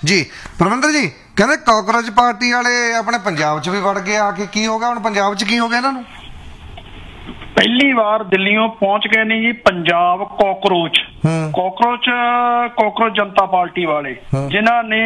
ਜੀ ਪਰਮਿੰਦਰ ਜੀ ਕਹਿੰਦੇ cockroach party ਵਾਲੇ ਆਪਣੇ ਪੰਜਾਬ 'ਚ ਵੀ ਵੜ ਗਏ ਆ ਕੇ। ਕੀ ਹੋ ਗਿਆ ਹੁਣ ਪੰਜਾਬ 'ਚ, ਕੀ ਹੋ ਗਿਆ ਇਹਨਾਂ ਨੂੰ? ਪਹਿਲੀ ਵਾਰ ਦਿੱਲੀੋਂ ਪਹੁੰਚ ਗਏ ਨੇ ਜੀ ਪੰਜਾਬ ਕਾਕਰੋਚ ਜਨਤਾ ਪਾਰਟੀ ਵਾਲੇ, ਜਿਨ੍ਹਾਂ ਨੇ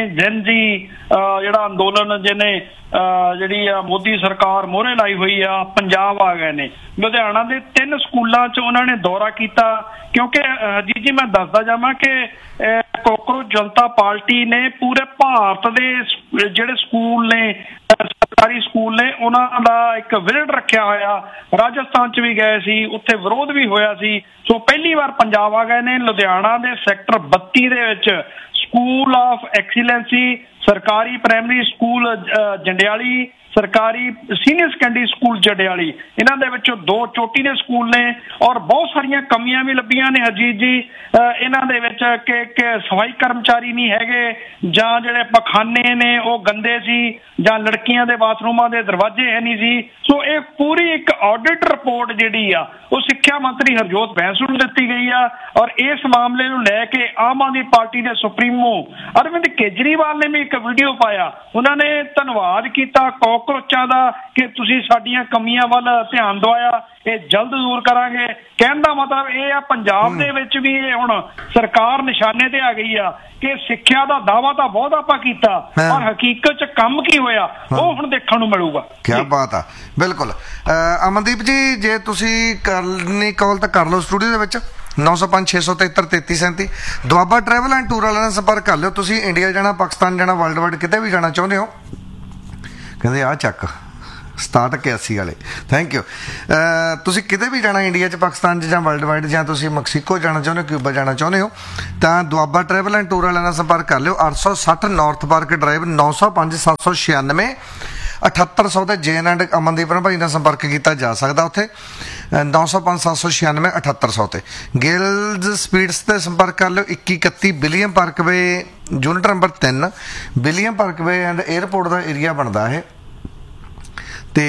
ਜਿਹੜਾ ਅੰਦੋਲਨ ਜਿਹਨੇ ਜਿਹੜੀ ਆ ਮੋਦੀ ਸਰਕਾਰ ਮੋਹਰੇ ਲਾਈ ਹੋਈ ਆ, ਪੰਜਾਬ ਆ ਗਏ ਨੇ। ਲੁਧਿਆਣਾ ਦੇ 3 ਸਕੂਲਾਂ 'ਚ ਉਹਨਾਂ ਨੇ ਦੌਰਾ ਕੀਤਾ, ਕਿਉਂਕਿ ਜੀ ਮੈਂ ਦੱਸਦਾ ਜਾਵਾਂ ਕਿ ਕਾਕਰੋਚ ਜਨਤਾ ਪਾਰਟੀ ਨੇ ਪੂਰੇ ਭਾਰਤ ਦੇ ਜਿਹੜੇ ਸਕੂਲ ਨੇ, ਸਰਕਾਰੀ ਸਕੂਲ ਨੇ, ਉਹਨਾਂ ਦਾ ਇੱਕ ਵਿਜ਼ਿਟ ਰੱਖਿਆ ਹੋਇਆ। ਰਾਜਸਥਾਨ 'ਚ ਵੀ ਗਏ ਸੀ, ਉੱਥੇ ਵਿਰੋਧ ਵੀ ਹੋਇਆ ਸੀ। ਸੋ ਪਹਿਲੀ ਵਾਰ ਪੰਜਾਬ ਆ ਗਏ ਨੇ। ਲੁਧਿਆਣਾ ਦੇ ਸੈਕਟਰ 32 ਦੇ ਵਿੱਚ ਸਕੂਲ ਆਫ ਐਕਸੀਲੈਂਸੀ, ਸਰਕਾਰੀ ਪ੍ਰਾਇਮਰੀ ਸਕੂਲ ਜੰਡਿਆਲੀ, ਸਰਕਾਰੀ ਸੀਨੀਅਰ ਸੈਕੰਡਰੀ ਸਕੂਲ ਜੰਡਿਆਲੀ, ਇਹਨਾਂ ਦੇ ਵਿੱਚੋਂ 2 ਚੋਟੀ ਦੇ ਸਕੂਲ ਨੇ। ਔਰ ਬਹੁਤ ਸਾਰੀਆਂ ਕਮੀਆਂ ਵੀ ਲੱਭੀਆਂ ਨੇ ਹਰਜੀਤ ਜੀ ਇਹਨਾਂ ਦੇ ਵਿੱਚ, ਕਿ ਸਫਾਈ ਕਰਮਚਾਰੀ ਨਹੀਂ ਹੈਗੇ, ਜਾਂ ਜਿਹੜੇ ਪਖਾਨੇ ਨੇ ਉਹ ਗੰਦੇ ਸੀ, ਜਾਂ ਲੜਕੀਆਂ ਦੇ ਬਾਥਰੂਮਾਂ ਦੇ ਦਰਵਾਜ਼ੇ ਹੈ ਨਹੀਂ ਸੀ। ਸੋ ਇਹ ਪੂਰੀ ਇੱਕ ਆਡਿਟ ਰਿਪੋਰਟ ਜਿਹੜੀ ਆ ਉਹ ਸਿੱਖਿਆ ਮੰਤਰੀ ਹਰਜੋਤ ਬੈਂਸ ਨੂੰ ਦਿੱਤੀ ਗਈ ਆ। ਔਰ ਇਸ ਮਾਮਲੇ ਨੂੰ ਲੈ ਕੇ ਆਮ ਆਦਮੀ ਪਾਰਟੀ ਦੇ ਸੁਪਰੀਮੋ ਅਰਵਿੰਦ ਕੇਜਰੀਵਾਲ ਨੇ ਵੀ ਇੱਕ ਵੀਡੀਓ ਪਾਇਆ। ਉਹਨਾਂ ਨੇ ਧੰਨਵਾਦ ਕੀਤਾ ਕਾਕਰੋਚਾਂ ਦਾ ਕਿ ਤੁਸੀਂ ਸਾਡੀਆਂ ਕਮੀਆਂ ਵੱਲ ਧਿਆਨ ਦਵਾਇਆ, ਇਹ ਜਲਦ ਦੂਰ ਕਰਾਂਗੇ। ਕਹਿਣ ਦਾ ਮਤਲਬ ਇਹ ਆ ਪੰਜਾਬ ਦੇ ਵਿੱਚ ਵੀ ਇਹ ਹੁਣ ਸਰਕਾਰ ਨਿਸ਼ਾਨੇ ਤੇ ਆ ਗਈ ਆ ਕਿ ਸਿੱਖਿਆ ਦਾ ਦਾਅਵਾ ਤਾਂ ਬਹੁਤ ਆਪਾਂ ਕੀਤਾ, ਪਰ ਹਕੀਕਤ 'ਚ ਕੰਮ ਕੀ ਹੋਇਆ ਉਹ ਹੁਣ ਦੇਖਣ ਨੂੰ ਮਿਲੂਗਾ। ਕੀ ਬਾਤ ਆ, ਬਿਲਕੁਲ। ਅਮਨਦੀਪ ਜੀ, ਜੇ ਤੁਸੀਂ ਕਰਨੀ ਕਾਲ ਤਾਂ ਕਰ ਲਓ ਸਟੂਡੀਓ ਦੇ ਵਿੱਚ 905 673 3337। ਦੁਆਬਾ ਟਰੈਵਲ ਐਂਡ ਟੂਰ ਵਾਲਿਆਂ ਨਾਲ ਸੰਪਰਕ ਕਰ ਲਿਓ। ਤੁਸੀਂ ਇੰਡੀਆ ਜਾਣਾ, ਪਾਕਿਸਤਾਨ ਜਾਣਾ, ਵਰਲਡ ਵਾਈਡ ਕਿਤੇ ਵੀ ਜਾਣਾ ਚਾਹੁੰਦੇ ਹੋ, ਕਹਿੰਦੇ ਆ ਚੱਕ 6781 ਵਾਲੇ, ਥੈਂਕ ਯੂ। ਤੁਸੀਂ ਕਿਤੇ ਵੀ ਜਾਣਾ ਇੰਡੀਆ 'ਚ, ਪਾਕਿਸਤਾਨ 'ਚ ਜਾਂ ਵਰਲਡ ਵਾਈਡ, ਜਾਂ ਤੁਸੀਂ ਮੈਕਸੀਕੋ ਜਾਣਾ ਚਾਹੁੰਦੇ ਹੋ, ਕਿਊਬਾ ਜਾਣਾ ਚਾਹੁੰਦੇ ਹੋ, ਤਾਂ ਦੁਆਬਾ ਟਰੈਵਲ ਐਂਡ ਟੂਰ ਵਾਲਿਆਂ ਨਾਲ ਸੰਪਰਕ ਕਰ ਲਿਓ। 860 ਨਾਰਥ ਪਾਰਕ ਡਰਾਈਵ, 905 796 7800 ਤੇ ਜੇਨ ਐਂਡ ਅਮਨਦੀਪ ਭਾਈ ਨਾਲ ਸੰਪਰਕ ਕੀਤਾ ਜਾ ਸਕਦਾ ਉੱਥੇ 905 796 7800 ਤੇ। ਗੇਲਜ਼ ਸਪੀਡਸ ਤੇ ਸੰਪਰਕ ਕਰ ਲਿਓ 2131 William Parkway, unit number 3 William Parkway and airport the area ਬਣਦਾ ਇਹ, ਤੇ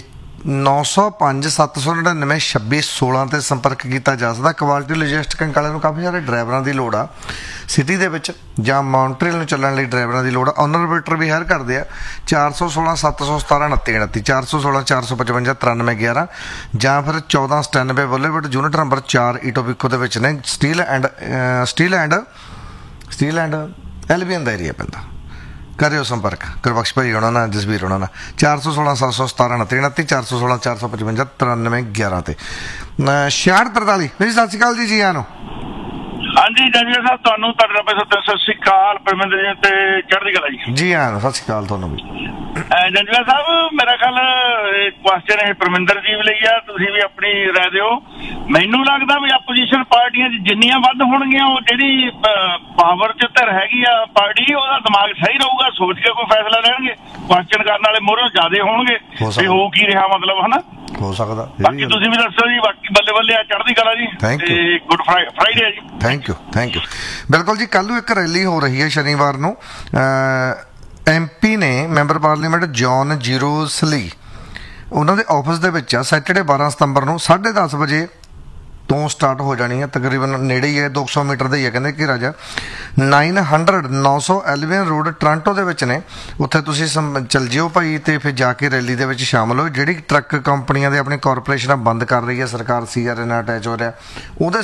905 799 2616 ਤੇ ਸੰਪਰਕ ਕੀਤਾ ਜਾ ਸਕਦਾ। ਕੁਆਲਿਟੀ ਲੌਜਿਸਟਿਕ ਵਾਲਿਆਂ ਨੂੰ ਕਾਫੀ ਸਾਰੇ ਡਰਾਈਵਰਾਂ ਦੀ ਲੋੜ ਆ ਸਿਟੀ ਦੇ ਵਿੱਚ, ਜਾਂ ਮੌਂਟਰੀਅਲ ਨੂੰ ਚੱਲਣ ਲਈ ਡਰਾਈਵਰਾਂ ਦੀ ਲੋੜ ਆ। ਓਨਰ ਵੇਟਰ ਵੀ ਹਾਇਰ ਕਰਦੇ ਆ। 416 717 29 29, 416 455 93 11, ਜਾਂ ਫਿਰ 1497 ਬੁਲੇਵਰਡ, ਯੂਨਿਟ ਨੰਬਰ 4 ਈਟੋਬਿਕੋ ਦੇ ਵਿੱਚ ਨੇ। ਸਟੀਲ ਐਂਡ ਐਲਬੀਐਨ ਦਾ ਏਰੀਆ ਪੈਂਦਾ। ਕਰਿਓ ਸੰਪਰਕ ਗੁਰਬਖਸ਼ ਭਾਈ ਹੋਣਾ ਨਾਲ, ਜਸਵੀਰ ਹੋਣਾ ਨਾਲ। 416 717 29 29, 416 455 93 11 ਤੇ। 6643 ਮੇਰੀ ਸਤਿ ਸ਼੍ਰੀ ਅਕਾਲ ਜੀ, ਆਇਆਂ ਨੂੰ। ਹਾਂਜੀ ਜੰਜੀਰ ਸਾਹਿਬ, ਤੁਹਾਨੂੰ ਸਤਿ ਸ਼੍ਰੀ ਅਕਾਲ। ਪਰਮਿੰਦਰ ਜੀ ਤੇ ਚੜ੍ਹਦੀ ਕਲਾ ਜੀ ਆਇਆਂ ਨੂੰ, ਸਤਿ ਸ਼੍ਰੀ ਅਕਾਲ ਤੁਹਾਨੂੰ ਵੀ। ਜੰਜੀਰ ਸਾਹਿਬ, ਮੇਰਾ ਖਿਆਲ ਕੁਐਸਚਨ ਇਹ ਪਰਮਿੰਦਰ ਜੀ ਵੀ ਲਈ ਆ, ਤੁਸੀਂ ਵੀ ਆਪਣੀ ਰਾਏ ਦਿਓ। ਮੈਨੂੰ ਲੱਗਦਾ ਵੀ ਆਪੋਜੀਸ਼ਨ ਪਾਰਟੀਆਂ 'ਚ ਜਿੰਨੀਆਂ ਵੱਧ ਹੋਣਗੀਆਂ, ਉਹ ਜਿਹੜੀ ਪਾਵਰ 'ਚ ਧਿਰ ਹੈਗੀ ਆ ਪਾਰਟੀ, ਉਹਦਾ ਦਿਮਾਗ ਸਹੀ ਰਹੂਗਾ, ਸੋਚ ਕੇ ਕੋਈ ਫੈਸਲਾ ਲੈਣਗੇ। ਕੁਐਸਚਨ ਕਰਨ ਵਾਲੇ ਮੋਹਰੇ ਜ਼ਿਆਦਾ ਹੋਣਗੇ, ਤੇ ਹੋ ਕੀ ਰਿਹਾ ਮਤਲਬ, ਹਨਾ, ਹੋ ਸਕਦਾ। ਬਾਕੀ ਤੁਸੀਂ ਵੀ ਦੱਸੋ ਜੀ। ਬਾਕੀ ਬੱਲੇ ਬੱਲੇ ਆ, ਚੜ੍ਹਦੀ ਕਲਾ ਜੀ, ਤੇ ਗੁੱਡ ਫਰਾਈਡੇ ਜੀ। Thank you. ਬਿਲਕੁਲ ਜੀ, ਕੱਲ੍ਹ ਨੂੰ ਇੱਕ ਰੈਲੀ ਹੋ ਰਹੀ ਹੈ ਸ਼ਨੀਵਾਰ ਨੂੰ। MP ਨੇ ਮੈਂਬਰ ਪਾਰਲੀਮੈਂਟ ਜੌਨ ਜੀਰੋਸਲੀ, ਉਹਨਾਂ ਦੇ ਆਫਿਸ ਦੇ ਵਿੱਚ ਆ। ਸੈਟਰਡੇ 12 ਸਤੰਬਰ ਨੂੰ 10:30 ਵਜੇ ਤੋਂ ਸਟਾਰਟ ਹੋ ਜਾਣੀ ਹੈ। ਤਕਰੀਬਨ ਨੇੜੇ ਹੀ ਹੈ, 200 ਮੀਟਰ ਦਾ ਹੀ ਹੈ ਕਹਿੰਦੇ ਕਿ ਰਾਜਾ। 900 ਐਲਵੀਨ ਰੋਡ ਟੋਰਾਂਟੋ ਦੇ ਵਿੱਚ ਨੇ। ਉੱਥੇ ਤੁਸੀਂ ਚੱਲ ਜਿਓ ਭਾਈ, ਤੇ ਫਿਰ ਜਾ ਕੇ ਰੈਲੀ ਦੇ ਵਿੱਚ ਸ਼ਾਮਲ ਹੋ। ਜਿਹੜੀ ਟਰੱਕ ਕੰਪਨੀਆਂ ਦੇ ਆਪਣੀ ਕਾਰਪੋਰੇਸ਼ਨਾਂ ਬੰਦ ਕਰ ਰਹੀ ਹੈ ਸਰਕਾਰ, CRA ਨਾਲ ਅਟੈਚ ਹੋ ਰਿਹਾ, ਉਹਦੇ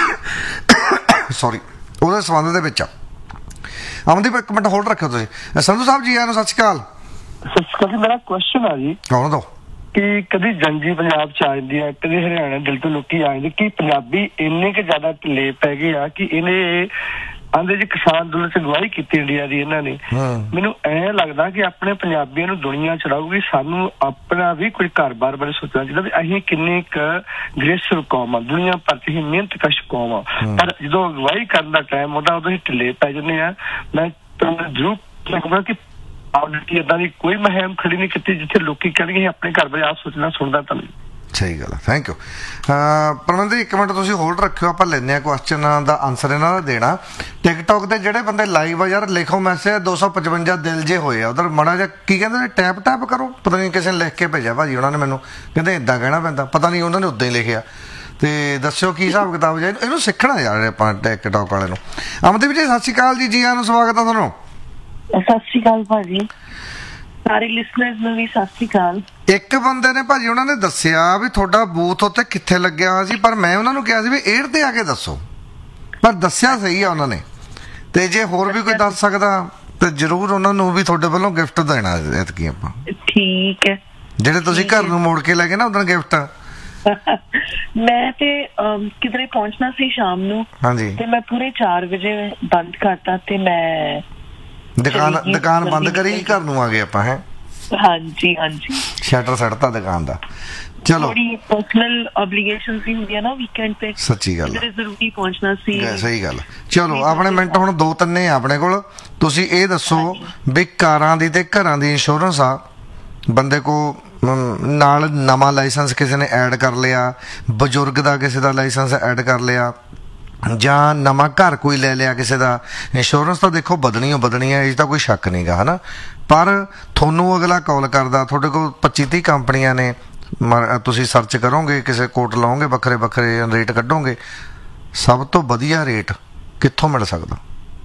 ਸੰਬੰਧ ਦੇ ਵਿੱਚ ਆ। ਅਮਨਦੀਪ ਇੱਕ ਮਿੰਟ ਹੋਲਡ ਰੱਖਿਓ ਤੁਸੀਂ। ਸੰਧੂ ਸਾਹਿਬ ਜੀ, ਆਇਆਂ ਨੂੰ, ਸਤਿ ਸ਼੍ਰੀ ਅਕਾਲ। ਸਤਿ ਸ਼੍ਰੀ ਅਕਾਲ ਜੀ। ਮੇਰਾ ਕੁਐਸਚਨ ਆ ਜੀ, ਕੌਣ ਦੋ ਕਿ ਕਦੀ ਜੰਜੀ ਪੰਜਾਬ 'ਚ ਆ ਜਾਂਦੀ ਹੈ, ਕਦੇ ਹਰਿਆਣਾ ਦਿਲ ਤੋਂ ਲੋਕੀ ਆ ਜਾਂਦੇ, ਕਿ ਪੰਜਾਬੀ ਇੰਨੇ ਕੁ ਜ਼ਿਆਦਾ ਢਿੱਲੇ ਪੈ ਗਏ ਆ ਕਿ ਇਹਨੇ ਆਂਦੇ ਜੀ ਕਿਸਾਨ ਅੰਦੋਲਨ 'ਚ ਅਗਵਾਈ ਕੀਤੀ ਇੰਡੀਆ ਦੀ ਇਹਨਾਂ ਨੇ। ਮੈਨੂੰ ਐਂ ਲੱਗਦਾ ਕਿ ਆਪਣੇ ਪੰਜਾਬੀਆਂ ਨੂੰ ਦੁਨੀਆ ਚੜਾਊਗੀ। ਸਾਨੂੰ ਆਪਣਾ ਵੀ ਕੋਈ ਘਰ-ਬਾਰ ਬਾਰੇ ਸੋਚਣਾ ਚਾਹੀਦਾ ਵੀ ਅਸੀਂ ਕਿੰਨੀ ਕੁ ਗ੍ਰੇਸਫੁਲ ਕੌਮ ਆ, ਦੁਨੀਆ ਭਰ 'ਚ ਹੀ ਮਿਹਨਤਕਸ਼ ਕੌਮ ਆ, ਪਰ ਜਦੋਂ ਅਗਵਾਈ ਕਰਨ ਦਾ ਟਾਈਮ ਆਉਂਦਾ ਉਦੋਂ ਹੀ ਢਿੱਲੇ ਪੈ ਜਾਂਦੇ ਆ। ਮੈਂ ਤੁਹਾਨੂੰ ਜ਼ਰੂਰ ਕਹੂੰਗਾ ਕਿ ਏਦਾਂ ਦੀ ਕੋਈ ਮੁਹਿੰਮ ਖੜੀ ਨਹੀਂ ਕੀਤੀ ਜਿੱਥੇ ਲੋਕੀ ਕਹਿਣਗੇ ਆਪਣੇ ਘਰ ਬਾਰੇ ਆਪ ਸੋਚਣਾ। ਸੁਣਦਾ ਤਾਂ ਨਹੀਂ। ਸਹੀ ਗੱਲ ਹੈ, ਥੈਂਕ ਯੂ। ਪਰਮਿੰਦਰ ਇੱਕ ਮਿੰਟ ਤੁਸੀਂ ਹੋਲਡ ਰੱਖਿਓ, ਆਪਾਂ ਲੈਂਦੇ ਹਾਂ ਕੁਐਸਚਨ ਦਾ ਆਨਸਰ ਇਹਨਾਂ ਦਾ ਦੇਣਾ। ਟਿਕਟੋਕ ਦੇ ਜਿਹੜੇ ਬੰਦੇ ਲਾਈਵ ਆ ਯਾਰ, ਲਿਖੋ ਮੈਸੇਜ 255 ਦਿਲ ਜੇ ਹੋਏ ਆ ਉਧਰ, ਮਾੜਾ ਜਿਹਾ ਕੀ ਕਹਿੰਦੇ ਨੇ, ਟੈਪ ਕਰੋ। ਪਤਾ ਨਹੀਂ ਕਿਸੇ ਨੇ ਲਿਖ ਕੇ ਭੇਜਿਆ ਭਾਜੀ ਉਹਨਾਂ ਨੇ ਮੈਨੂੰ, ਕਹਿੰਦੇ ਇੱਦਾਂ ਕਹਿਣਾ ਪੈਂਦਾ, ਪਤਾ ਨਹੀਂ ਉਹਨਾਂ ਨੇ ਉੱਦਾਂ ਹੀ ਲਿਖਿਆ। ਤੇ ਦੱਸਿਓ ਕੀ ਹਿਸਾਬ ਕਿਤਾਬ ਜਾਏ, ਇਹਨੂੰ ਸਿੱਖਣਾ ਯਾਰ ਆਪਾਂ ਟਿਕਟੋਕ ਵਾਲੇ ਨੂੰ। ਅਮਨਦੀਪ ਜੀ ਸਤਿ ਸ਼੍ਰੀ ਅਕਾਲ ਜੀ, ਆਇਆਂ ਨੂੰ, ਸਵਾਗਤ ਆ ਤੁਹਾਨੂੰ। ਸਤਿ ਸ਼੍ਰੀ ਅਕਾਲ ਭਾਜੀ, ਸਾਰੇ ਲਿਸਨਰਸ ਨੂੰ ਵੀ ਸਤਿ ਸ਼੍ਰੀ ਅਕਾਲ। ਇੱਕ ਬੰਦੇ ਨੇ ਭਾਜੀ ਉਹਨਾਂ ਨੇ ਦੱਸਿਆ ਵੀ ਤੁਹਾਡਾ ਬੂਥ ਉੱਤੇ ਕਿੱਥੇ ਲੱਗਿਆ ਹੋਇਆ ਸੀ, ਪਰ ਮੈਂ ਉਹਨਾਂ ਨੂੰ ਕਿਹਾ ਸੀ ਵੀ 에ਅਰ ਤੇ ਆ ਕੇ ਦੱਸੋ, ਪਰ ਦੱਸਿਆ ਸਹੀ ਆ ਉਹਨਾਂ ਨੇ। ਤੇ ਜੇ ਹੋਰ ਵੀ ਕੋਈ ਦੱਸ ਸਕਦਾ ਤੇ ਜ਼ਰੂਰ ਉਹਨਾਂ ਨੂੰ ਵੀ ਤੁਹਾਡੇ ਵੱਲੋਂ ਗਿਫਟ ਦੇਣਾ ਐਤਕੀ ਆਪਾਂ। ਠੀਕ ਹੈ, ਜਿਹੜੇ ਤੁਸੀਂ ਘਰ ਨੂੰ ਮੋੜ ਕੇ ਲੈ ਗਏ ਨਾ ਉਦੋਂ ਗਿਫਟ। ਮੈਂ ਤੇ ਕਿਧਰੇ ਪਹੁੰਚਣਾ ਸੀ ਸ਼ਾਮ ਨੂੰ, ਹਾਂਜੀ, ਤੇ ਮੈਂ ਪੂਰੇ 4 ਵਜੇ ਬੰਦ ਕਰਤਾ ਤੇ ਮੈਂ ਦੁਕਾਨ ਬੰਦ ਕਰੀ, ਘਰ ਨੂੰ ਆ ਗਏ ਆਪਾਂ। ਹੈ ਹਾਂਜੀ ਹਾਂਜੀ, ਸ਼ਟਰ ਸੜਤਾ ਦੁਕਾਨ ਦਾ। ਚਲੋ, ਥੋੜੀ ਪਰਸਨਲ ਆਬਲੀਗੇਸ਼ਨਸ ਵੀ ਹੁੰਦੀਆਂ ਨਾ ਵੀਕਐਂਡ ਤੇ, ਸੱਚੀ ਗੱਲ ਕਿਧਰੇ ਜ਼ਰੂਰੀ ਪਹੁੰਚਣਾ ਸੀ। ਸਹੀ ਗੱਲ। ਚਲੋ, ਆਪਣੇ ਮਿੰਟ ਹੁਣ 2-3 ਆ ਆਪਣੇ ਕੋਲ। ਤੁਸੀਂ ਇਹ ਦੱਸੋ ਵੀ ਕਾਰਾਂ ਦੀ ਤੇ ਘਰਾਂ ਦੀ ਇੰਸ਼ੋਰੈਂਸ ਆ ਬੰਦੇ ਕੋ ਨਾਲ ਨਵਾਂ ਲਾਇਸੈਂਸ ਕਿਸੇ ਨੇ ਐਡ ਕਰ ਲਿਆ, ਬਜ਼ੁਰਗ ਦਾ ਕਿਸੇ ਦਾ ਲਾਇਸੈਂਸ ਐਡ ਕਰ ਲਿਆ, ਜਾਂ ਨਵਾਂ ਘਰ ਕੋਈ ਲੈ ਲਿਆ ਕਿਸੇ ਦਾ, ਇੰਸ਼ੋਰੈਂਸ ਤਾਂ ਦੇਖੋ ਵਧਣੀ ਹੈ, ਇਹ ਤਾਂ ਕੋਈ ਸ਼ੱਕ ਨਹੀਂਗਾ, ਹੈ ਨਾ। ਪਰ ਤੁਹਾਨੂੰ ਅਗਲਾ ਕਾਲ ਕਰਦਾ, ਤੁਹਾਡੇ ਕੋਲ 25-30 ਕੰਪਨੀਆਂ ਨੇ, ਤੁਸੀਂ ਸਰਚ ਕਰੋਗੇ, ਕਿਸੇ ਕੋਟ ਲਾਓਗੇ, ਵੱਖਰੇ ਰੇਟ ਕੱਢੋਗੇ, ਸਭ ਤੋਂ ਵਧੀਆ ਰੇਟ ਕਿੱਥੋਂ ਮਿਲ ਸਕਦਾ?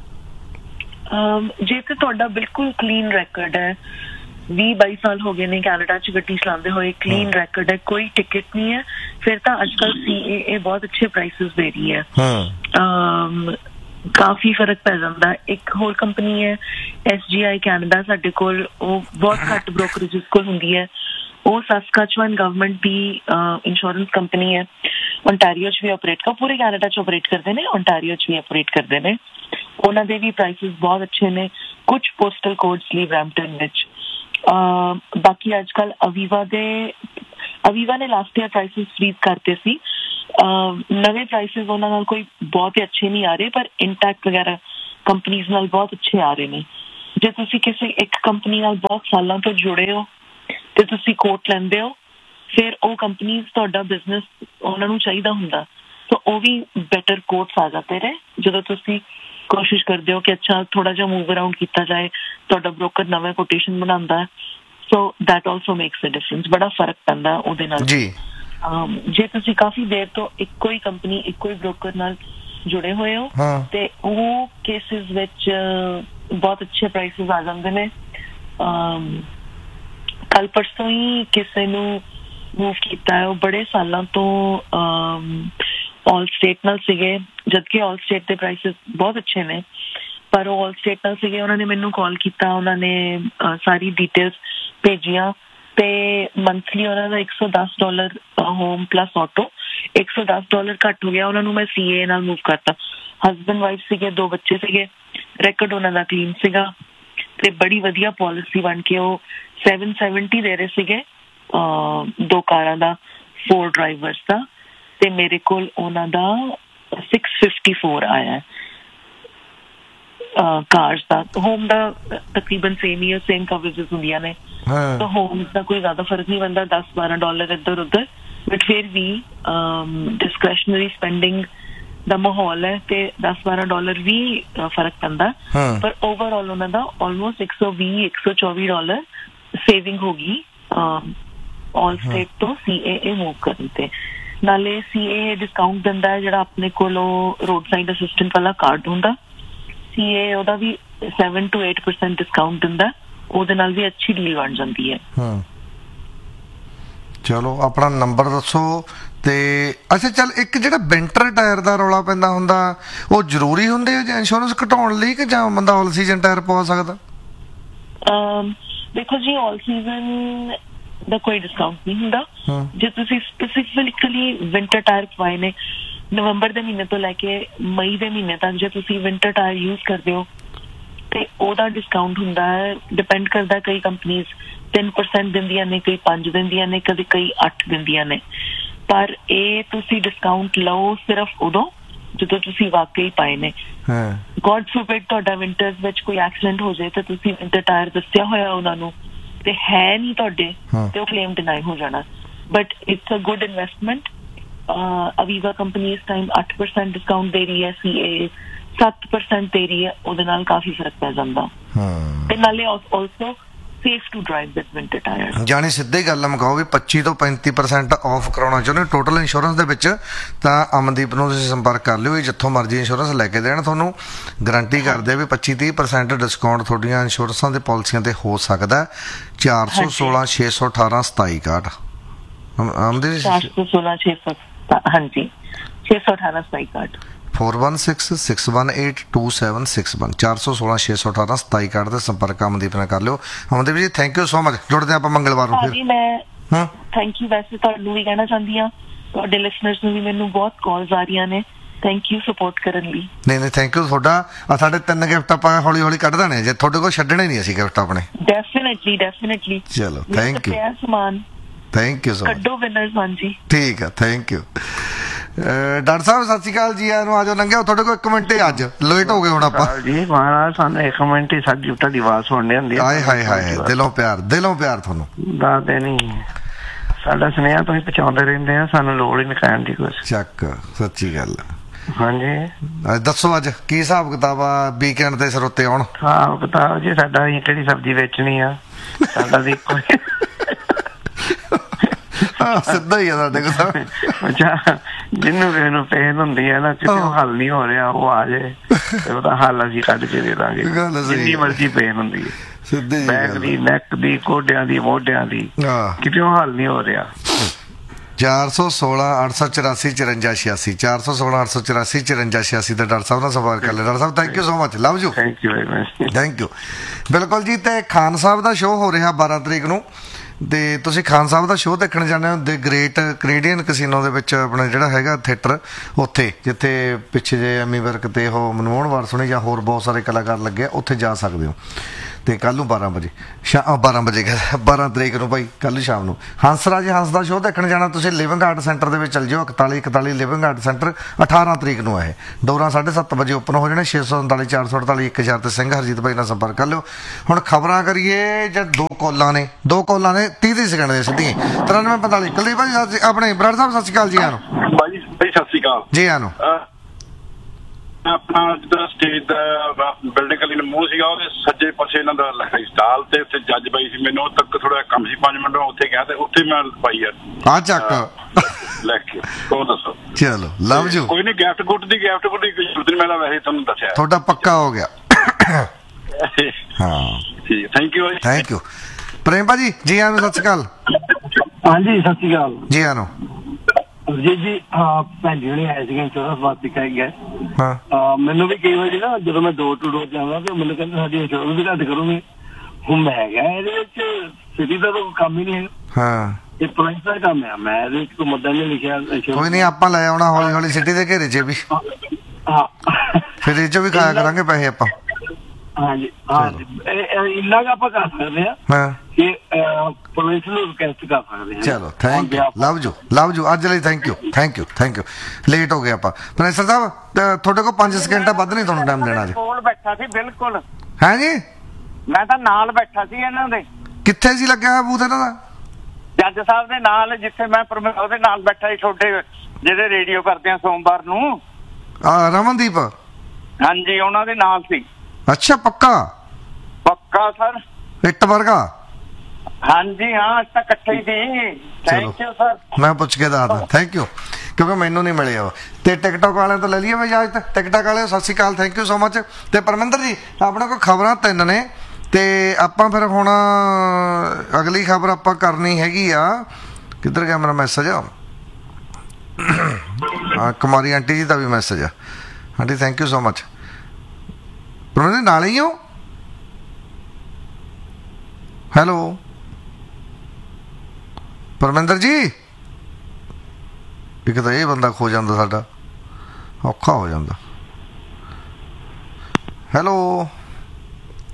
ਜੇ ਤੇ ਤੁਹਾਡਾ ਬਿਲਕੁਲ ਕਲੀਨ ਰੈਕੋਰਡ ਹੈ, 20-22 ਸਾਲ ਹੋ ਗਏ ਨੇ ਕੈਨੇਡਾ ਚ ਗੱਡੀ ਚਲਾਉਂਦੇ ਹੋਏ, ਕਲੀਨ ਰੈਕੋਰਡ ਹੈ, ਕੋਈ ਟਿਕਟ ਨਹੀਂ ਹੈ, ਫਿਰ ਤਾਂ ਅੱਜ ਕੱਲ CAA ਬਹੁਤ ਅੱਛੇ ਪ੍ਰਾਈਸਿਸ ਦੇ ਰਹੀ ਹੈ। ਕਾਫੀ ਫਰਕ ਪੈ ਜਾਂਦਾ। ਇੱਕ ਹੋਰ ਕੰਪਨੀ ਹੈ SGI ਕੈਨੇਡਾ ਸਾਡੇ ਕੋਲ, ਉਹ ਬਹੁਤ ਘੱਟ ਬ੍ਰੋਕਰੇਜਿਸ ਕੋਲ ਹੁੰਦੀ ਹੈ। ਉਹ ਸਸਕਾਚੁਆਨ ਗਵਰਨਮੈਂਟ ਦੀ ਇੰਸ਼ੋਰੈਂਸ ਕੰਪਨੀ ਹੈ। ਓਨਟਾਰੀਓ ਚ ਵੀ ਆਪਰੇਟ ਪੂਰੇ ਕੈਨੇਡਾ ਚ ਆਪਰੇਟ ਕਰਦੇ ਨੇ, ਓਨਟਾਰੀਓ ਚ ਵੀ ਆਪਰੇਟ ਕਰਦੇ ਨੇ। ਉਹਨਾਂ ਦੇ ਵੀ ਪ੍ਰਾਈਸਿਸ ਬਹੁਤ ਅੱਛੇ ਨੇ, ਕੁਝ ਪੋਸਟਲ ਕੋਡਸ ਲਈ ਬਰੈਂਪਟਨ ਵਿੱਚ। ਬਾਕੀ ਅੱਜ ਕੱਲ ਅਵੀਵਾ ਨੇ ਲਾਸਟ ਈਅਰ ਪ੍ਰਾਈਸਿਸ ਫਰੀਜ਼ ਕਰਤੇ ਸੀ। ਨਵੇਂ ਪ੍ਰਾਈਸਿਸ ਉਹਨਾਂ ਨਾਲ ਕੋਈ ਬਹੁਤ ਅੱਛੇ ਨਹੀਂ ਆ ਰਹੇ, ਪਰ ਇੰਟੈਕਟ ਵਗੈਰਾ ਕੰਪਨੀਜ਼ ਨਾਲ ਬਹੁਤ ਅੱਛੇ ਆ ਰਹੇ ਨੇ। ਜੇ ਤੁਸੀਂ ਕਿਸੇ ਇੱਕ ਕੰਪਨੀ ਨਾਲ ਬਹੁਤ ਸਾਲਾਂ ਤੋਂ ਜੁੜੇ ਹੋ ਤੇ ਤੁਸੀਂ ਕੋਟ ਲੈਂਦੇ ਹੋ, ਫਿਰ ਉਹ ਕੰਪਨੀਜ਼ ਤੁਹਾਡਾ ਬਿਜ਼ਨਸ ਉਹਨਾਂ ਨੂੰ ਚਾਹੀਦਾ ਹੁੰਦਾ, ਤਾਂ ਉਹ ਵੀ ਬੈਟਰ ਕੋਟਸ ਆ ਜਾਂਦੇ ਨੇ ਜਦੋਂ ਤੁਸੀਂ ਕੋਸ਼ਿਸ਼ ਕਰਦੇ ਹੋ ਕਿ ਅੱਛਾ ਥੋੜਾ ਜਿਹਾ ਮੂਵ ਅਰਾਊਂਡ ਕੀਤਾ ਜਾਏ, ਤੁਹਾਡਾ ਬ੍ਰੋਕਰ ਨਵੇਂ ਕੋਟੇਸ਼ਨ ਬਣਾਉਂਦਾ, so that also makes a difference. ਬੜਾ ਫਰਕ ਪੈਂਦਾ ਉਹਦੇ ਨਾਲ ਜੀ। ਜੇ ਤੁਸੀਂ ਕਾਫੀ ਦੇਰ ਤੋਂ ਇੱਕੋ ਹੀ ਕੰਪਨੀ, ਇੱਕੋ ਹੀ ਬ੍ਰੋਕਰ ਨਾਲ ਜੁੜੇ ਹੋਏ ਹੋ, ਤੇ ਉਹ ਕੇਸਿਸ ਵਿੱਚ ਬਹੁਤ ਅੱਛੇ ਪ੍ਰਾਈਸਿਸ ਆ ਜਾਂਦੇ ਨੇ। ਕੱਲ ਪਰਸੋਂ ਹੀ ਕਿਸੇ ਨੂੰ ਮੂਵ ਕੀਤਾ ਹੈ, ਉਹ ਬੜੇ ਸਾਲਾਂ ਤੋਂ ਆਲ ਸਟੇਟ ਨਾਲ ਸੀਗੇ, ਜਦਕਿ ਆਲ ਸਟੇਟ ਦੇ ਪ੍ਰਾਈਸਿਸ ਬਹੁਤ ਅੱਛੇ ਨੇ, ਪਰ ਉਹ ਆਲ ਸਟੇਟ ਨਾਲ ਸੀਗੇ। ਉਹਨਾਂ ਨੇ ਮੈਨੂੰ ਕਾਲ ਕੀਤਾ, ਉਹਨਾਂ ਨੇ ਸਾਰੀ ਡਿਟੇਲਸ ਭੇਜੀਆਂ, ਤੇ ਮੰਥਲੀ ਉਹਨਾਂ ਦਾ $110 ਹੋਮ ਪਲੱਸ ਆਟੋ, $110 ਘੱਟ ਹੋ ਗਿਆ। ਉਹਨਾਂ ਨੂੰ ਮੈਂ CAA ਨਾਲ ਮੂਵ ਕਰਤਾ। ਹਸਬੈਂਡ ਵਾਈਫ ਸੀਗੇ, 2 ਬੱਚੇ ਸੀਗੇ, ਰੈਕੋਰਡ ਉਹਨਾਂ ਦਾ ਕਲੀਨ ਸੀਗਾ, ਤੇ ਬੜੀ ਵਧੀਆ ਪਾਲਿਸੀ ਬਣ ਕੇ ਉਹ $770 ਦੇ ਰਹੇ ਸੀਗੇ 2 ਕਾਰਾਂ ਦਾ, 4 ਡਰਾਈਵਰਸ ਦਾ, ਤੇ ਮੇਰੇ ਕੋਲ ਉਹਨਾਂ ਦਾ $654 ਆਇਆ ਕਾਰਸ ਦਾ। ਹੋਮ ਦਾ ਤਕਰੀਬਨ ਸੇਮ ਹੀ ਹੈ, ਸੇਮ ਕਵਰੇਜਸ ਹੁੰਦੀਆਂ ਨੇ, ਤਾਂ ਹੋਮ ਦਾ ਕੋਈ ਜ਼ਿਆਦਾ ਫਰਕ ਨਹੀਂ ਪੈਂਦਾ, $10-12 ਇੱਧਰ ਉੱਧਰ, ਬਟ ਫਿਰ ਵੀ ਡਿਸਕ੍ਰਿਸ਼ਨਰੀ ਸਪੈਂਡਿੰਗ ਦਾ ਮਾਹੌਲ ਹੈ ਤੇ $10-12 ਵੀ ਫਰਕ ਪੈਂਦਾ। ਪਰ ਓਵਰਆਲ ਉਹਨਾਂ ਦਾ ਆਲਮੋਸਟ $120-124 ਸੇਵਿੰਗ ਹੋ ਗਈ ਆਲ ਸਟੇਟ ਤੋਂ CAA ਮੂਵ ਕਰਨ ਤੇ। ਨਾਲੇ CAA ਡਿਸਕਾਊਂਟ ਦਿੰਦਾ ਹੈ, ਜਿਹੜਾ ਆਪਣੇ ਕੋਲ ਰੋਡ ਸਾਈਡ ਅਸਿਸਟੈਂਟ ਵਾਲਾ ਕਾਰਡ ਹੁੰਦਾ, CAA ਉਹਦਾ ਵੀ 7 to 8% ਡਿਸਕਾਊਂਟ ਦਿੰਦਾ, ਉਹਦੇ ਨਾਲ ਵੀ ਅੱਛੀ ਡੀਲ ਬਣ ਜਾਂਦੀ ਹੈ। ਚਲੋ, ਆਪਣਾ ਨੰਬਰ ਦੱਸੋ। ਤੇ ਅੱਛਾ, ਚੱਲ ਇੱਕ ਜਿਹੜਾ ਵਿੰਟਰ ਟਾਇਰ ਦਾ ਰੌਲਾ ਪੈਂਦਾ ਹੁੰਦਾ, ਉਹ ਜ਼ਰੂਰੀ ਹੁੰਦੇ ਇੰਸ਼ੋਰੈਂਸ ਘਟਾਉਣ ਲਈ, ਕਿ ਜਾਂ ਬੰਦਾ ਆਲ ਸੀਜ਼ਨ ਟਾਇਰ ਪਵਾ ਸਕਦਾ? ਦੇਖੋ ਜੀ, ਆਲ ਸੀਜ਼ਨ ਦਾ ਕੋਈ ਡਿਸਕਾਊਂਟ ਨਹੀਂ ਹੁੰਦਾ। ਜੇ ਤੁਸੀਂ ਸਪੈਸੀਫਿਕਲੀ ਵਿੰਟਰ ਟਾਇਰ ਪਵਾਏ ਨੇ, ਨਵੰਬਰ ਦੇ ਮਹੀਨੇ ਤੋਂ ਲੈ ਕੇ ਮਈ ਦੇ ਮਹੀਨੇ ਤੱਕ, ਜੇ ਤੁਸੀਂ ਵਿੰਟਰ ਟਾਇਰ ਯੂਜ਼ ਕਰਦੇ ਹੋ ਤੇ ਉਹਦਾ ਡਿਸਕਾਊਂਟ ਹੁੰਦਾ ਹੈ। ਡਿਪੈਂਡ ਕਰਦਾ, ਕਈ ਕੰਪਨੀਜ਼ 3% ਦਿੰਦੀਆਂ ਨੇ, ਕਈ 5 ਦਿੰਦੀਆਂ ਨੇ, ਕਈ 8 ਦਿੰਦੀਆਂ ਨੇ। ਪਰ ਇਹ ਤੁਸੀਂ ਡਿਸਕਾਊਂਟ ਲਓ ਸਿਰਫ ਉਦੋਂ ਜਦੋਂ ਤੁਸੀਂ ਵਾਕਈ ਪਾਏ ਨੇ। ਗੋਡ ਫੋਰਬਿਡ ਤੁਹਾਡਾ ਵਿੰਟਰਸ ਵਿੱਚ ਕੋਈ ਐਕਸੀਡੈਂਟ ਹੋ ਜਾਏ ਤੇ ਤੁਸੀਂ ਵਿੰਟਰ ਟਾਇਰ ਦੱਸਿਆ ਹੋਇਆ ਉਹਨਾਂ ਨੂੰ ਤੇ ਹੈ ਨਹੀਂ ਤੁਹਾਡੇ, ਤੇ ਉਹ ਕਲੇਮ ਡਿਨਾਈ ਹੋ ਜਾਣਾ। But it's a good investment. ਅਵੀਵਾ company ਇਸ ਟਾਈਮ 8% ਡਿਸਕਾਊਂਟ ਦੇ ਰਹੀ ਹੈ, CAA 7% ਦੇ ਰਹੀ ਹੈ, ਉਹਦੇ ਨਾਲ ਕਾਫੀ ਫਰਕ ਪੈ ਜਾਂਦਾ। ਤੇ ਨਾਲੇ also safe to drive with winter tires. ਜਾਣੀ ਸਿੱਧੀ ਗੱਲ ਮਕਾਓ ਵੀ 25 ਤੋਂ 35% ਆਫ ਕਰਾਉਣਾ ਚਾਹੁੰਦੇ ਟੋਟਲ ਇੰਸ਼ੋਰੈਂਸ ਦੇ ਵਿੱਚ ਤਾਂ ਅਮਨਦੀਪ ਨੂੰ ਤੁਸੀਂ ਸੰਪਰਕ ਕਰ ਲਿਓ। ਜਿੱਥੋਂ ਮਰਜ਼ੀ ਇੰਸ਼ੋਰੈਂਸ ਲੈ ਕੇ ਦੇਣ ਤੁਹਾਨੂੰ ਗਰੰਟੀ ਕਰਦੇ ਆ ਵੀ 25-30% ਡਿਸਕਾਊਂਟ ਤੁਹਾਡੀਆਂ ਇੰਸ਼ੋਰੈਂਸਾਂ ਦੇ ਪਾਲਿਸੀਆਂ ਤੇ ਹੋ ਸਕਦਾ। 416 618 2761 ਅਮਨਦੀਪ 416 600 ਹਾਂਜੀ 618 2761 4166182761 416 618 2761 ਤੇ ਸੰਪਰਕ ਅਮਨਦੀਪ ਨਾਲ ਕਰ ਲਿਓ। ਅਮਨਦੀਪ ਜੀ ਥੈਂਕ ਯੂ ਸੋ ਮਚ। ਜੁੜਦੇ ਆਪਾਂ ਮੰਗਲਵਾਰ ਨੂੰ ਫਿਰ। ਜੀ ਮੈਂ ਥੈਂਕ ਯੂ ਵੈਸੇ ਤੁਹਾਨੂੰ ਵੀ ਕਹਿਣਾ ਚਾਹੁੰਦੀ ਹਾਂ, ਤੁਹਾਡੇ ਲਿਸਨਰਸ ਨੂੰ ਵੀ ਮੈਨੂੰ ਬਹੁਤ ਕਾਲਸ ਆ ਰਹੀਆਂ ਨੇ। ਥੈਂਕ ਯੂ ਸਪੋਰਟ ਕਰਨ ਲਈ। ਨਹੀਂ ਥੈਂਕ ਯੂ ਤੁਹਾਡਾ। ਸਾਡੇ 3 ਗਿਫਟ ਆਪਾਂ ਹੌਲੀ ਹੌਲੀ ਕੱਢ ਦੇਣੇ ਜੇ ਤੁਹਾਡੇ ਕੋਲ ਛੱਡਣੇ ਨਹੀਂ ਅਸੀਂ ਗਿਫਟ ਆਪਣੇ। ਡੈਫੀਨਿਟਲੀ ਚਲੋ ਥੈਂਕ ਯੂ ਸਮਾਨ ਥੈਂਕ ਯੂ ਸੋ ਮਚ। ਕੱਢੋ ਵਿਨਰਸ। ਹਾਂਜੀ ਠੀਕ ਆ ਥੈਂਕ ਯੂ। ਡਾਕਟਰ ਸਾਹਿਬ ਸਤਿ ਸ਼੍ਰੀ ਅਕਾਲ ਜੀ। ਨੂੰ ਆਜੋ ਲੰਘਿਆ ਤੁਹਾਡੇ ਕੋਲ 1 ਮਿੰਟ ਹੀ ਅੱਜ ਲੇਟ ਹੋ ਗਏ ਹੁਣ ਆਪਾਂ ਜੀ। ਮਹਾਰਾਜ ਸਾਨੂੰ 1 ਮਿੰਟ ਹੀ ਸਾਡੀ ਤੁਹਾਡੀ ਆਵਾਜ਼ ਸੁਣਨੀ ਹੁੰਦੀ। ਹਾਏ ਹਾਏ ਹਾਏ ਦਿਲੋਂ ਪਿਆਰ ਤੁਹਾਨੂੰ ਦੱਸਦੇ ਨਹੀਂ ਸਾਡਾ ਸੁਨੇਹਾ ਤੁਸੀਂ ਪਹੁੰਚਾਉਂਦੇ ਰਹਿੰਦੇ ਆ, ਸਾਨੂੰ ਲੋੜ ਹੀ ਨਹੀਂ ਕਹਿਣ ਦੀ ਕੁਛ। ਚੱਕ ਸੱਚੀ ਗੱਲ। ਹਾਂਜੀ ਦੱਸੋ ਅੱਜ ਕੀ ਹਿਸਾਬ ਕਿਤਾਬ ਆ ਵੀਕਐਂਡ ਤੇ ਸਰੋਤੇ ਆਉਣ? ਹਿਸਾਬ ਕਿਤਾਬ ਜੀ ਸਾਡਾ ਅਸੀਂ ਕਿਹੜੀ ਸਬਜ਼ੀ ਵੇਚਣੀ ਆ, ਸਾਡਾ ਵੀ ਇੱਕੋ ਸਿੱਧਾ ਹੀ ਆ ਸਾਡੇ ਕੋਲ। ਅੱਛਾ ਜਿਹਨੂੰ ਕਿਸੇ ਨੂੰ ਪੇਨ ਹੁੰਦੀ ਹੈ ਨਾ ਕਿਤੇ ਹੱਲ ਨਹੀਂ ਹੋ ਰਿਹਾ ਉਹ ਆ ਜਾਏ ਤੇ ਉਹਦਾ ਹੱਲ ਅਸੀਂ ਕੱਢ ਕੇ ਦੇ ਦਾਂਗੇ। ਜਿੰਨੀ ਮਰਜ਼ੀ ਪੇਨ ਹੁੰਦੀ ਹੈ, ਸਿੱਧੀ ਬੈਕ ਦੀ, ਨੈਕ ਦੀ, ਗੋਡਿਆਂ ਦੀ, ਮੋਢਿਆਂ ਦੀ, ਕਿਤੇ ਹੱਲ ਨਹੀਂ ਹੋ ਰਿਹਾ। 416 884 54 86 416 884 54 86 ਤੇ ਡਾਕਟਰ ਸਾਹਿਬ ਨਾਲ ਸੰਪਰਕ ਕਰ ਲਿਆ। Doctor Sahib thank you so much. Love you. Thank you very much. Thank you. ਬਿਲਕੁਲ ਜੀ। ਤੇ ਖਾਨ ਸਾਹਿਬ ਦਾ ਸ਼ੋਅ ਹੋ ਰਿਹਾ 12 ਤਰੀਕ ਨੂੰ ਤੇ ਤੁਸੀਂ ਖਾਨ ਸਾਹਿਬ ਦਾ ਸ਼ੋਅ ਦੇਖਣ ਜਾਂਦੇ ਹੋ ਦ ਗ੍ਰੇਟ ਕੈਨੇਡੀਅਨ ਕਸੀਨੋ ਦੇ ਵਿੱਚ ਆਪਣਾ ਜਿਹੜਾ ਹੈਗਾ ਥੀਏਟਰ ਉੱਥੇ ਜਿੱਥੇ ਪਿੱਛੇ ਜੇ ਐਮੀ ਵਿਰਕ ਤੇ ਉਹ ਮਨਮੋਹਨ ਵਾਰਸੁਣੀ ਜਾਂ ਹੋਰ ਬਹੁਤ ਸਾਰੇ ਕਲਾਕਾਰ ਲੱਗੇ ਉੱਥੇ ਜਾ ਸਕਦੇ ਹੋ। ਤੇ ਕੱਲ ਨੂੰ 12 ਵਜੇ 12 ਤਰੀਕ ਨੂੰ ਭਾਈ ਕੱਲ ਸ਼ਾਮ ਨੂੰ ਹੰਸਰਾਜ ਹੰਸ ਦਾ ਸ਼ੋਅ ਦੇਖਣ ਜਾਣਾ ਤੁਸੀਂ ਲਿਵਿੰਗ ਆਰਟ ਸੈਂਟਰ ਦੇ ਵਿੱਚ ਚੱਲ ਜਾਓ। 4141 ਲਿਵਿੰਗ ਆਰਟ ਸੈਂਟਰ 18 ਤਰੀਕ ਨੂੰ ਹੈ। ਡੋਰਾਂ 7:30 ਵਜੇ ਓਪਨ ਹੋ ਜਾਣੇ। 639 448 1000 ਤੇ ਸਿੰਘ ਹਰਜੀਤ ਭਾਈ ਨਾਲ ਸੰਪਰਕ ਕਰ ਲਿਓ। ਹੁਣ ਖਬਰਾਂ ਕਰੀਏ ਜਾਂ 2 ਕਾਲਾਂ ਨੇ 30 ਸੈਕਿੰਡ ਦੇ ਸਿੱਧੀਆਂ 9345 ਕੁਲਦੀਪ ਭਾਈ ਆਪਣੇ ਬਰਾੜ ਸਾਹਿਬ ਸਤਿ ਸ਼੍ਰੀ ਅਕਾਲ ਜੀ। ਆਨੋ ਬਾਈ ਸਤਿ ਸ਼੍ਰੀ ਅਕਾਲ ਜੀ। ਆਨੋ ਆਪਣਾ ਜਿਹੜਾ ਸਟੇਜ ਦਾ ਬਿਲਡਿੰਗ ਵਾਲੀ ਮੂੰਹ ਸੀਗਾ ਉਹਦੇ ਸੱਜੇ ਪਾਸੇ ਇਹਨਾਂ ਦਾ ਲੱਗਾ ਸਟਾਲ ਤੇ ਉੱਥੇ ਜੱਜ ਪਈ ਸੀ। ਮੈਨੂੰ ਤੱਕ ਥੋੜਾ ਕੰਮ ਸੀ 5 ਮਿੰਟ ਉੱਥੇ ਗਿਆ ਤੇ ਉੱਥੇ ਮੈਂ ਪਾਈ ਆ ਚੱਕ ਲੈ ਕੇ। ਉਹ ਦੱਸੋ। ਚਲੋ ਲਵ ਯੂ। ਕੋਈ ਨਹੀਂ ਗਿਫਟ ਗੁੱਟ ਦੀ ਜ਼ਰੂਰਤ ਨਹੀਂ। ਮੈਂ ਵੈਸੇ ਤੁਹਾਨੂੰ ਦੱਸਿਆ ਤੁਹਾਡਾ ਪੱਕਾ ਹੋ ਗਿਆ। ਹਾਂ ਠੀਕ ਥੈਂਕ ਯੂ ਥੈਂਕ ਯੂ। ਪ੍ਰੇਮ ਭਾਜੀ ਜੀ ਆਨੋ ਸਤਿ ਸ਼੍ਰੀ ਅਕਾਲ। ਹਾਂਜੀ ਸਤਿ ਸ਼੍ਰੀ ਅਕਾਲ ਜੀ ਆਨੋ ਜੀ। ਹਾਂ ਭੈਣ ਜੀ ਆਏ ਸੀਗੇ ਇੰਸ਼ੋਰੈਂਸ ਵਾਸਤੇ ਕਹਿ ਗਏ। ਮੈਨੂੰ ਵੀ ਕਈ ਵਾਰੀ ਨਾ ਜਦੋਂ ਮੈਂ ਡੋਰ ਟੂ ਡੋਰ ਜਾਂਦਾ ਤੇ ਮੈਨੂੰ ਕਹਿੰਦੇ ਸਾਡੀ ਇੰਸ਼ੋਰੈਂਸ ਵੀ ਘੱਟ ਕਰੋਗੇ। ਹੁਣ ਮੈਂ ਕਿਹਾ ਇਹਦੇ ਵਿੱਚ ਸਿਟੀ ਦਾ ਤਾਂ ਕੰਮ ਹੀ ਨਹੀਂ ਹੈ। ਹਾਂ ਇਹ ਪ੍ਰਾਈਸ ਦਾ ਕੰਮ ਹੈ। ਮੈਂ ਇਹਦੇ ਵਿੱਚ ਕੋਈ ਮੁੱਦਾ ਨਹੀਂ ਲਿਖਿਆ। ਕੋਈ ਨਹੀਂ ਆਪਾਂ ਲੈ ਆਉਣਾ ਹੌਲੀ ਹੌਲੀ ਸਿਟੀ ਦੇ ਘੇਰੇ 'ਚ ਵੀ। ਹਾਂ ਫਿਰ ਇਹ 'ਚ ਵੀ ਖਾਇਆ ਕਰਾਂਗੇ ਪੈਸੇ ਆਪਾਂ। ਹਾਂਜੀ ਇੰਨਾ ਕੁ ਆਪਾਂ ਕਰ ਸਕਦੇ ਹਾਂ ਕਿ ਪੁਲਿਸ ਨੂੰ ਰਿਕਵੈਸਟ ਕਰ ਸਕਦੇ ਹਾਂ। ਚਲੋ ਥੈਂਕ ਯੂ ਲਵ ਯੂ ਅੱਜ ਲਈ ਥੈਂਕ ਯੂ ਲੇਟ ਹੋ ਗਏ ਆਪਾਂ। ਪ੍ਰੋਫੈਸਰ ਸਾਹਿਬ ਤੁਹਾਡੇ ਕੋਲ 5 ਸਕਿੰਟ ਵੱਧ ਨਹੀਂ ਤੁਹਾਨੂੰ ਟਾਈਮ ਦੇਣਾ ਜੀ। ਕੋਲ ਬੈਠਾ ਸੀ ਬਿਲਕੁਲ। ਹੈ ਜੀ ਮੈਂ ਤਾਂ ਨਾਲ ਬੈਠਾ ਸੀ ਇਹਨਾਂ ਦੇ। ਕਿੱਥੇ ਸੀ ਲੱਗਿਆ ਹੋਇਆ ਬੂਥ ਇਹਨਾਂ ਦਾ? ਜੱਜ ਸਾਹਿਬ ਦੇ ਨਾਲ ਜਿੱਥੇ ਮੈਂ ਉਹਦੇ ਨਾਲ ਬੈਠਾ ਸੀ ਛੋਟੇ ਜਿਹੜੇ ਰੇਡੀਓ ਕਰਦੇ ਆ ਸੋਮਵਾਰ ਨੂੰ। ਰਮਨਦੀਪ ਹਾਂਜੀ ਉਹਨਾਂ ਦੇ ਨਾਲ ਸੀ। ਅੱਛਾ ਪੱਕਾ ਸਰ ਇੱਟ ਵਰਗਾ। ਹਾਂਜੀ ਹਾਂ ਤਾਂ ਇਕੱਠੇ ਹੀ ਸੀ। Thank you sir. ਮੈਂ ਪੁੱਛ ਕੇ ਦੱਸਦਾ ਥੈਂਕ ਯੂ ਕਿਉਂਕਿ ਮੈਨੂੰ ਨਹੀਂ ਮਿਲਿਆ। ਤੇ ਟਿਕਟੌਕ ਵਾਲਿਆਂ ਤੋਂ ਲੈ ਲਈਏ ਮੈਂ ਇਜਾਜ਼ਤ। ਟਿਕਟੌਕ ਵਾਲਿਓ ਸਤਿ ਸ਼੍ਰੀ ਅਕਾਲ ਥੈਂਕ ਯੂ ਸੋ ਮਚ। ਤੇ ਪਰਮਿੰਦਰ ਜੀ ਆਪਣੇ ਕੋਲ ਖਬਰਾਂ 3 ਨੇ ਤੇ ਆਪਾਂ ਫਿਰ ਹੁਣ ਅਗਲੀ ਖਬਰ ਆਪਾਂ ਕਰਨੀ ਹੈਗੀ ਆ। ਕਿੱਧਰ ਗਿਆ ਮੇਰਾ ਮੈਸੇਜ? ਕੁਮਾਰੀ ਆਂਟੀ ਜੀ ਦਾ ਵੀ ਮੈਸੇਜ ਆ। Aunty thank you so much. Parminder ਨਾਲ ਹੀ ਹੋ? ਹੈਲੋ ਪਰਮਿੰਦਰ ਜੀ। ਇੱਕ ਤਾਂ ਇਹ ਬੰਦਾ ਖੋ ਜਾਂਦਾ ਸਾਡਾ ਔਖਾ ਹੋ ਜਾਂਦਾ। ਹੈਲੋ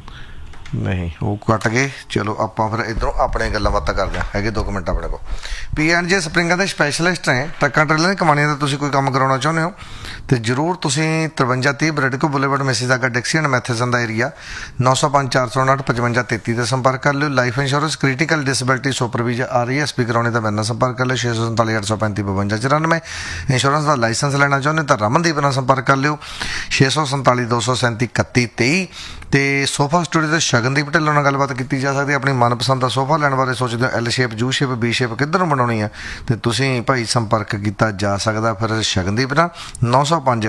ਨਹੀਂ ਉਹ ਕੱਟ ਗਏ। ਚਲੋ ਆਪਾਂ ਫਿਰ ਇੱਧਰੋਂ ਆਪਣੇ ਗੱਲਾਂ ਬਾਤਾਂ ਕਰਦੇ ਹਾਂ। ਹੈਗੇ 2 ਮਿੰਟ ਆਪਣੇ ਕੋਲ। P&J ਸਪਰਿੰਗਾਂ ਦੇ ਸਪੈਸ਼ਲਿਸਟ ਨੇ। ਟਰੱਕਾਂ ਟਰੇਲਰਾਂ ਦੀ ਕਮਾਨੀਆਂ ਦਾ ਤੁਸੀਂ ਕੋਈ ਕੰਮ ਕਰਾਉਣਾ ਚਾਹੁੰਦੇ ਹੋ ਤੇ ਜ਼ਰੂਰ ਤੁਸੀਂ 5330 ਬ੍ਰੈਡਕੋ ਬੁਲੇਵਾਰਡ ਮਿਸੀਸਾਗਾ ਡਿਕਸੀਅਨ ਮੈਥੇਸਨ ਦਾ ਏਰੀਆ 905 459 5533 ਤੇ ਸੰਪਰਕ ਕਰ ਲਿਓ। Life insurance critical disability ਸੁਪਰਵੀਜ਼ RESP ਕਰਾਉਣੇ ਤਾਂ ਮੇਰੇ ਨਾਲ ਸੰਪਰਕ ਕਰ ਲਿਓ 647 835 5294। ਇੰਸ਼ੋਰੈਂਸ ਦਾ ਲਾਇਸੈਂਸ ਲੈਣਾ ਚਾਹੁੰਦੇ ਤਾਂ ਰਮਨਦੀਪ ਨਾਲ ਸੰਪਰਕ ਕਰ ਲਿਓ 647 237 3123। ਤੇ ਸੋਫਾ ਸਟੂਡੀਓ ਦੇ ਸ਼ਗਨਦੀਪ ਢਿੱਲੋਂ ਨਾਲ ਗੱਲਬਾਤ ਕੀਤੀ ਜਾ ਸਕਦੀ। ਆਪਣੀ ਮਨਪਸੰਦ ਦਾ ਸੋਫਾ ਲੈਣ ਬਾਰੇ ਸੋਚਦੇ ਹੋ L shape, U shape, B shape ਕਿੱਧਰ ਨੂੰ ਬਣਾਉਣੀ ਹੈ ਤੇ ਤੁਸੀਂ ਭਾਈ ਸੰਪਰਕ ਕੀਤਾ ਜਾ ਸਕਦਾ ਫਿਰ ਸ਼ਗਨਦੀਪ ਨਾਲ 905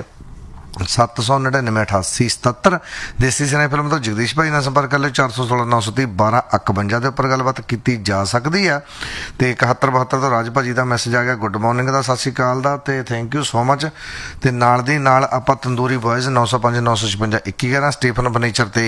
799 88 77। ਦੇਸੀ ਸਿਨੇ ਫਿਲਮ ਤੋਂ ਜਗਦੀਸ਼ ਭਾਈ ਨਾਲ ਸੰਪਰਕ ਕਰ ਲਿਓ 416 930 12 51 ਦੇ ਉੱਪਰ ਗੱਲਬਾਤ ਕੀਤੀ ਜਾ ਸਕਦੀ ਆ। ਤੇ 71 72 ਤੋਂ ਰਾਜ ਭਾਜੀ ਦਾ ਮੈਸੇਜ ਆ ਗਿਆ ਗੁੱਡ ਮਾਰਨਿੰਗ ਦਾ, ਸਤਿ ਸ਼੍ਰੀ ਅਕਾਲ ਦਾ ਤੇ ਥੈਂਕ ਯੂ ਸੋ ਮਚ। ਤੇ ਨਾਲ ਦੀ ਨਾਲ ਆਪਾਂ ਤੰਦੂਰੀ ਬॉयਜ਼ 905 956 2111 ਸਟੀਫਨ ਫਰਨੀਚਰ ਤੇ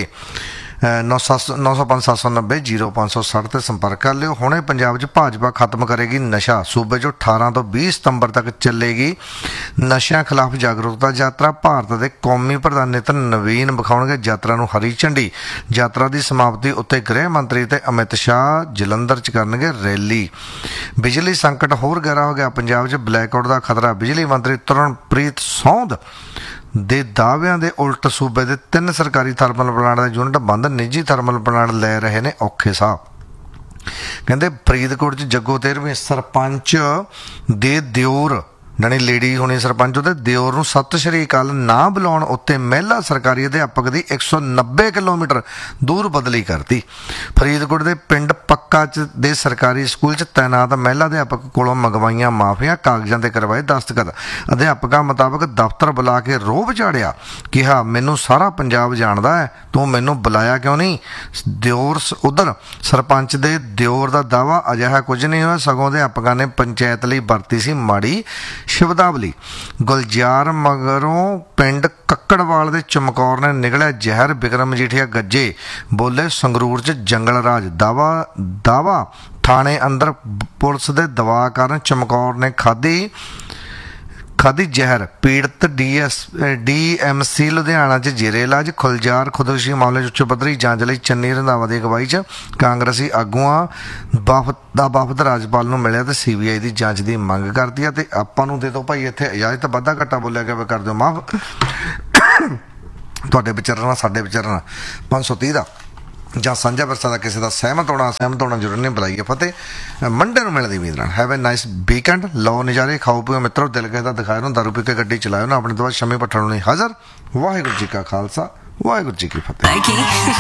905 790 0560 ਤੇ ਸੰਪਰਕ ਕਰ ਲਿਓ। ਹੁਣੇ ਪੰਜਾਬ 'ਚ ਭਾਜਪਾ ਖਤਮ ਕਰੇਗੀ ਨਸ਼ਾ। ਸੂਬੇ 'ਚੋਂ 18 ਤੋਂ 20 ਸਤੰਬਰ ਤੱਕ ਚੱਲੇਗੀ ਨਸ਼ਿਆਂ ਖਿਲਾਫ ਜਾਗਰੂਕਤਾ ਯਾਤਰਾ। ਭਾਰਤ ਦੇ ਕੌਮੀ ਪ੍ਰਧਾਨ ਨਿਤਿਨ ਨਵੀਨ ਵਿਖਾਉਣਗੇ ਯਾਤਰਾ ਨੂੰ ਹਰੀ ਝੰਡੀ। ਯਾਤਰਾ ਦੀ ਸਮਾਪਤੀ ਉੱਤੇ ਗ੍ਰਹਿ ਮੰਤਰੀ ਤੇ ਅਮਿਤ ਸ਼ਾਹ ਜਲੰਧਰ 'ਚ ਕਰਨਗੇ ਰੈਲੀ। ਬਿਜਲੀ ਸੰਕਟ ਹੋਰ ਗਹਿਰਾ ਹੋ ਗਿਆ। ਪੰਜਾਬ 'ਚ ਬਲੈਕਆਊਟ ਦਾ ਖਤਰਾ। ਬਿਜਲੀ ਮੰਤਰੀ ਤਰਨਪ੍ਰੀਤ ਸੌਂਦ ਦੇ ਦਾਅਵਿਆਂ ਦੇ ਉਲਟ ਸੂਬੇ ਦੇ 3 ਸਰਕਾਰੀ ਥਰਮਲ ਪਲਾਂਟ ਦੇ ਯੂਨਿਟ ਬੰਦ। ਨਿੱਜੀ ਥਰਮਲ ਪਲਾਂਟ ਲੈ ਰਹੇ ਨੇ ਔਖੇ ਸਾਹ। ਕਹਿੰਦੇ ਫਰੀਦਕੋਟ 'ਚ ਜੱਗੋ 13ਵੇਂ ਸਰਪੰਚ ਦੇ ਦਿਓਰ ਜਾਣੀ ਲੇਡੀ ਹੋਣੀ ਸਰਪੰਚ ਉਹਦੇ ਦਿਓਰ ਨੂੰ ਸਤਿ ਸ਼੍ਰੀ ਅਕਾਲ ਨਾ ਬੁਲਾਉਣ ਉੱਤੇ ਮਹਿਲਾ ਸਰਕਾਰੀ ਅਧਿਆਪਕ ਦੀ 190 ਕਿਲੋਮੀਟਰ ਦੂਰ ਬਦਲੀ ਕਰਤੀ। ਫਰੀਦਕੋਟ ਦੇ ਪਿੰਡ ਪੱਕਾ 'ਚ ਦੇ ਸਰਕਾਰੀ ਸਕੂਲ 'ਚ ਤੈਨਾਤ ਮਹਿਲਾ ਅਧਿਆਪਕ ਕੋਲੋਂ ਮੰਗਵਾਈਆਂ ਮਾਫੀਆਂ, ਕਾਗਜ਼ਾਂ ਤੇ ਕਰਵਾਏ ਦਸਤਖਤ। ਅਧਿਆਪਕਾਂ ਮੁਤਾਬਕ ਦਫ਼ਤਰ ਬੁਲਾ ਕੇ ਰੋਹਬ ਝਾੜਿਆ, ਕਿਹਾ ਮੈਨੂੰ ਸਾਰਾ ਪੰਜਾਬ ਜਾਣਦਾ ਹੈ, ਤੂੰ ਮੈਨੂੰ ਬੁਲਾਇਆ ਕਿਉਂ ਨਹੀਂ। ਦਿਓਰ ਉਧਰ ਸਰਪੰਚ ਦੇ ਦਿਓਰ ਦਾ ਦਾਅਵਾ ਅਜਿਹਾ ਕੁਝ ਨਹੀਂ ਹੋਇਆ, ਸਗੋਂ ਅਧਿਆਪਕਾਂ ਨੇ ਪੰਚਾਇਤ ਲਈ ਵਰਤੀ ਸੀ ਮਾੜੀ ਸ਼ਬਦਾਵਲੀ। ਗੁਲਜ਼ਾਰ ਮਗਰੋਂ ਪਿੰਡ ਕੱਕੜਵਾਲ ਦੇ ਚਮਕੌਰ ਨੇ ਨਿਕਲਿਆ ਜ਼ਹਿਰ। ਬਿਕਰਮ ਮਜੀਠੀਆ ਗੱਜੇ, ਬੋਲੇ ਸੰਗਰੂਰ 'ਚ ਜੰਗਲ ਰਾਜ। ਦਾਵਾ ਥਾਣੇ ਅੰਦਰ ਪੁਲਿਸ ਦੇ ਦਬਾਅ ਕਾਰਨ ਚਮਕੌਰ ਨੇ ਖਾਧੀ ਜ਼ਹਿਰ। ਪੀੜਤ DMC ਲੁਧਿਆਣਾ 'ਚ ਜੇਰੇ ਇਲਾਜ। ਖੁਲਜ਼ਾਰ ਖੁਦਕੁਸ਼ੀ ਮਾਮਲੇ 'ਚ ਉੱਚ ਪੱਧਰੀ ਜਾਂਚ ਲਈ ਚੰਨੀ ਰੰਧਾਵਾ ਦੀ ਅਗਵਾਈ 'ਚ ਕਾਂਗਰਸੀ ਆਗੂਆਂ ਵਫਦ ਰਾਜਪਾਲ ਨੂੰ ਮਿਲਿਆ ਤੇ CBI ਦੀ ਜਾਂਚ ਦੀ ਮੰਗ ਕਰਦੀ ਆ। ਤੇ ਆਪਾਂ ਨੂੰ ਦੇ ਦਿਓ ਭਾਈ ਇੱਥੇ ਇਜਾਜ਼ਤ। ਵਾਧਾ ਘੱਟਾ ਬੋਲਿਆ ਗਿਆ ਕਰ ਦਿਓ ਮਾਫ। ਤੁਹਾਡੇ ਵਿਚਰਨਾ ਸਾਡੇ ਵਿਚਰਨਾ 530 ਦਾ ਜਾਂ ਸਾਂਝਾ ਵਰਸਾ ਦਾ ਕਿਸੇ ਦਾ ਸਹਿਮਤ ਹੋਣਾ ਜ਼ਰੂਰ ਨਹੀਂ। ਬੁਲਾਈਏ ਫਤਿਹ। ਮੰਡੇ ਨੂੰ ਮਿਲਣ ਦੀ ਉਮੀਦ ਨਾਲ। Have A nice weekend. ਲਓ ਨਜ਼ਾਰੇ, ਖਾਓ ਪੀਓ ਮਿੱਤਰੋ। ਦਿਲ ਕਿਸੇ ਦਾ ਦਿਖਾਇਆ ਨੂੰ ਦਾਰੂ ਪੀ ਕੇ ਗੱਡੀ ਚਲਾਇਓ ਨਾ। ਆਪਣੇ ਤੋਂ ਬਾਅਦ ਸ਼ਮੀ ਪੱਠਣ ਨੂੰ ਨਹੀਂ ਹਾਜ਼ਰ। ਵਾਹਿਗੁਰੂ ਜੀ ਕਾ ਖਾਲਸਾ, ਵਾਹਿਗੁਰੂ ਜੀ ਕੀ ਫਤਿਹ।